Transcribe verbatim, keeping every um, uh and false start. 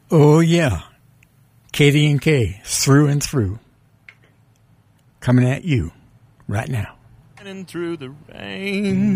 Oh, yeah. Katie and Kay, through and through. Coming at you right now. Through the rain.